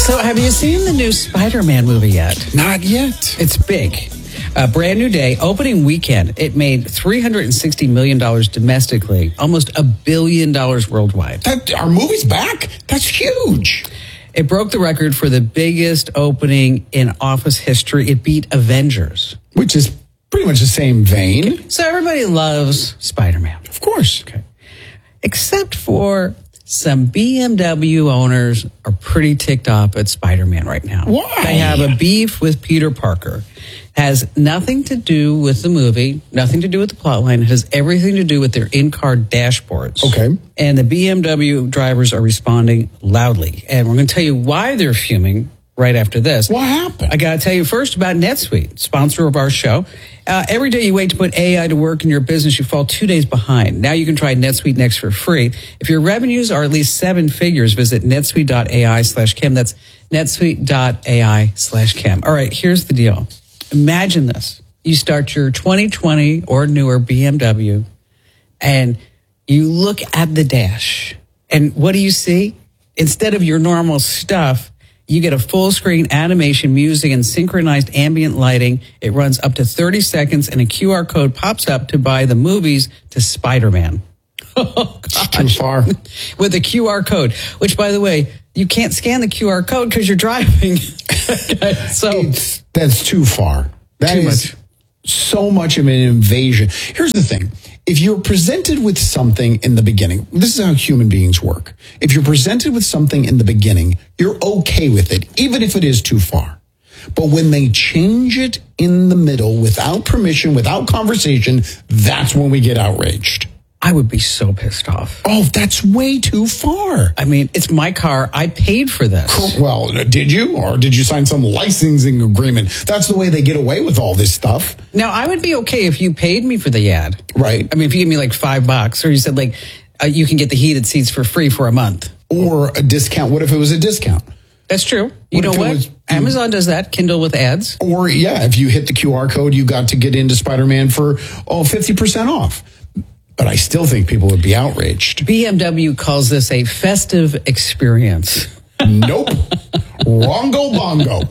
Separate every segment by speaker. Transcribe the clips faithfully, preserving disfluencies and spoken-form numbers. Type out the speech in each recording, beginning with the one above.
Speaker 1: So have you seen the new Spider-Man movie yet?
Speaker 2: Not yet.
Speaker 1: It's big. A brand new day, opening weekend, it made three hundred sixty million dollars domestically, almost a billion dollars worldwide.
Speaker 2: That, our movie's back? That's huge.
Speaker 1: It broke the record for the biggest opening in office history. It beat Avengers.
Speaker 2: Which is pretty much the same vein.
Speaker 1: So everybody loves Spider-Man.
Speaker 2: Of course.
Speaker 1: Okay. Except for some B M W owners are pretty ticked off at Spider-Man right now.
Speaker 2: Why?
Speaker 1: They have a beef with Peter Parker. Has nothing to do with the movie, nothing to do with the plot line. It has everything to do with their in-car dashboards.
Speaker 2: Okay.
Speaker 1: And the B M W drivers are responding loudly. And we're going to tell you why they're fuming right after this.
Speaker 2: What happened?
Speaker 1: I got to tell you first about NetSuite, sponsor of our show. Uh, every day you wait to put A I to work in your business, you fall two days behind. Now you can try NetSuite Next for free. If your revenues are at least seven figures, visit netsuite.ai slash Kim. That's netsuite.ai slash Kim. All right, here's the deal. Imagine this. You start your twenty twenty or newer B M W and you look at the dash. And what do you see? Instead of your normal stuff, you get a full screen animation, music, and synchronized ambient lighting. It runs up to thirty seconds and a Q R code pops up to buy the movies to Spider-Man. Oh, gosh.
Speaker 2: Too far.
Speaker 1: With a Q R code, which, by the way, you can't scan the Q R code because you're driving. So
Speaker 2: it's, that's too far. That
Speaker 1: too
Speaker 2: is
Speaker 1: much.
Speaker 2: So much of an invasion. Here's the thing. If you're presented with something in the beginning, this is how human beings work. If you're presented with something in the beginning, you're okay with it, even if it is too far. But when they change it in the middle, without permission, without conversation, that's when we get outraged.
Speaker 1: I would be so pissed off.
Speaker 2: Oh, that's way too far.
Speaker 1: I mean, it's my car. I paid for this.
Speaker 2: Well, did you? Or did you sign some licensing agreement? That's the way they get away with all this stuff.
Speaker 1: Now, I would be okay if you paid me for the ad.
Speaker 2: Right.
Speaker 1: I mean, if you give me like five bucks or you said like, uh, you can get the heated seats for free for a month.
Speaker 2: Or a discount. What if it was a discount?
Speaker 1: That's true. You
Speaker 2: What
Speaker 1: know
Speaker 2: if it
Speaker 1: what?
Speaker 2: was-
Speaker 1: Amazon does that. Kindle with ads.
Speaker 2: Or, yeah, if you hit the Q R code, you got to get into Spider-Man for, oh, fifty percent off. But I still think people would be outraged.
Speaker 1: B M W calls this a festive experience.
Speaker 2: Nope. Wrongo bongo.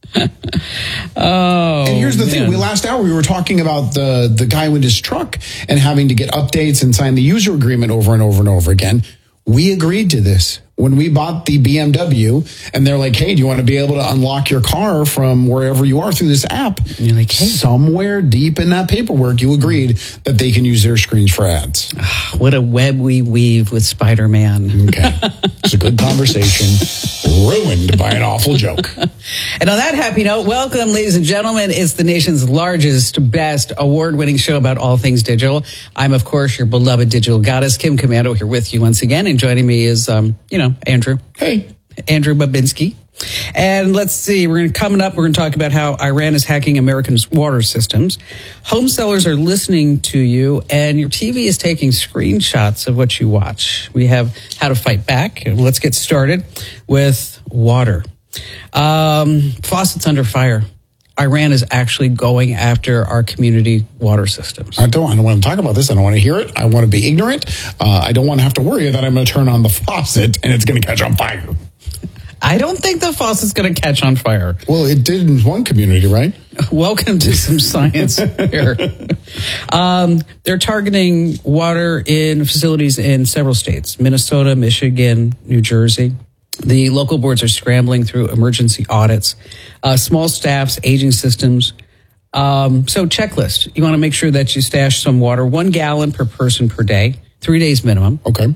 Speaker 1: Oh,
Speaker 2: and here's the
Speaker 1: man.
Speaker 2: thing. We last hour, we were talking about the, the guy with his truck and having to get updates and sign the user agreement over and over and over again. We agreed to this when we bought the B M W, and they're like, hey, do you want to be able to unlock your car from wherever you are through this app?
Speaker 1: And you're like, hey.
Speaker 2: Somewhere deep in that paperwork, you agreed that they can use their screens for ads.
Speaker 1: What a web we weave with Spider-Man.
Speaker 2: Okay. It's a good conversation ruined by an awful joke.
Speaker 1: And on that happy note, welcome, ladies and gentlemen. It's the nation's largest, best, award-winning show about all things digital. I'm, of course, your beloved digital goddess, Kim Commando, here with you once again. And joining me is, um, you know, Andrew.
Speaker 2: Hey.
Speaker 1: Andrew Babinski. And let's see, we're going to coming up, we're going to talk about how Iran is hacking Americans' water systems. Home sellers are listening to you, and your T V is taking screenshots of what you watch. We have how to fight back. Let's get started with water. Um, faucets under fire. Iran is actually going after our community water systems.
Speaker 2: I don't, I don't want to talk about this. I don't want to hear it. I want to be ignorant. Uh, I don't want to have to worry that I'm going to turn on the faucet and it's going to catch on fire.
Speaker 1: I don't think the faucet's going to catch on fire.
Speaker 2: Well, it did in one community, right?
Speaker 1: Welcome to some science here. Um, they're targeting water in facilities in several states, Minnesota, Michigan, New Jersey. The local boards are scrambling through emergency audits, uh, small staffs, aging systems. Um, so checklist. You want to make sure that you stash some water, one gallon per person per day, three days minimum.
Speaker 2: Okay.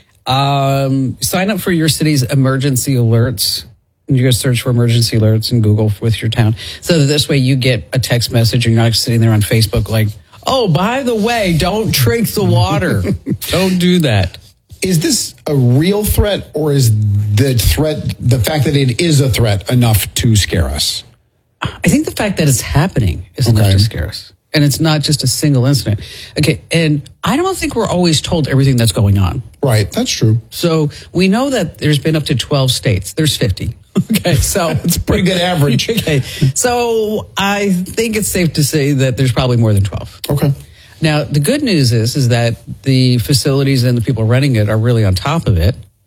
Speaker 1: Um, sign up for your city's emergency alerts. You're going to search for emergency alerts in Google with your town. So that this way you get a text message and you're not sitting there on Facebook like, oh, by the way, don't drink the water. Don't do that.
Speaker 2: Is this a real threat, or is the threat, the fact that it is a threat, enough to scare us?
Speaker 1: I think the fact that it's happening is
Speaker 2: Okay.
Speaker 1: enough to scare us. And it's not just a single incident. Okay, and I don't think we're always told everything that's going on.
Speaker 2: Right, that's true.
Speaker 1: So we know that there's been up to twelve states. There's fifty. Okay, so
Speaker 2: It's a pretty good average.
Speaker 1: Okay, so I think it's safe to say that there's probably more than twelve.
Speaker 2: Okay.
Speaker 1: Now, the good news is, is that the facilities and the people running it are really on top of it.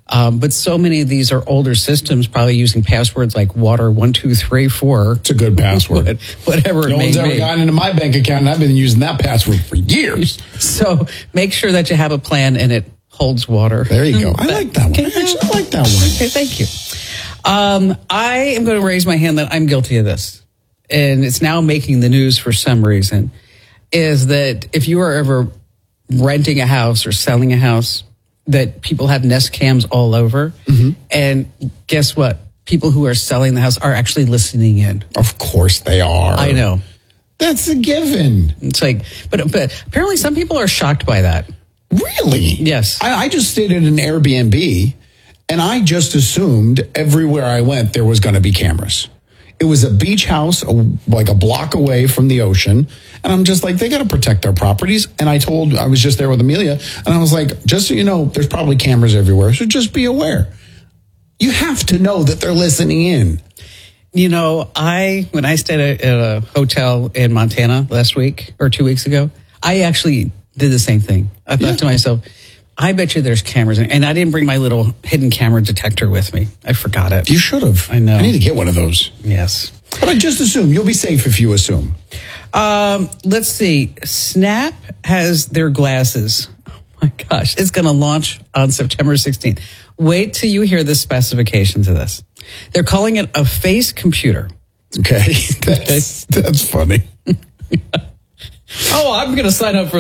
Speaker 1: Um, but so many of these are older systems, probably using passwords like water one two three four.
Speaker 2: It's a good password.
Speaker 1: Whatever it
Speaker 2: No
Speaker 1: may
Speaker 2: one's ever
Speaker 1: be.
Speaker 2: gotten into my bank account, and I've been using that password for years.
Speaker 1: So make sure that you have a plan and it holds water.
Speaker 2: There you go. I like that one.
Speaker 1: Okay.
Speaker 2: Actually, I like that one.
Speaker 1: Okay, thank you. Um, I am going to raise my hand that I'm guilty of this, and it's now making the news for some reason, is that if you are ever renting a house or selling a house, that people have Nest cams all over. Mm-hmm. And guess what? People who are selling the house are actually listening in.
Speaker 2: Of course they are.
Speaker 1: I know.
Speaker 2: That's a given.
Speaker 1: It's like, but, but apparently some people are shocked by that.
Speaker 2: Really?
Speaker 1: Yes.
Speaker 2: I, I just stayed at an Airbnb, and I just assumed everywhere I went there was going to be cameras. It was a beach house, a, like a block away from the ocean. And I'm just like, they got to protect their properties. And I told, I was just there with Amelia, and I was like, just so you know, there's probably cameras everywhere. So just be aware. You have to know that they're listening in.
Speaker 1: You know, I, when I stayed at a hotel in Montana last week or two weeks ago, I actually did the same thing. I thought
Speaker 2: Yeah.
Speaker 1: to myself, I bet you there's cameras. In, and I didn't bring my little hidden camera detector with me. I forgot it.
Speaker 2: You should have.
Speaker 1: I know.
Speaker 2: I need to get one of those.
Speaker 1: Yes.
Speaker 2: But I just assume you'll be safe if you assume.
Speaker 1: Um, let's see. Snap has their glasses. Oh my gosh. It's going to launch on September sixteenth. Wait till you hear the specifications of this. They're calling it a face computer.
Speaker 2: Okay. That's, that's funny.
Speaker 1: Oh, I'm going to sign up for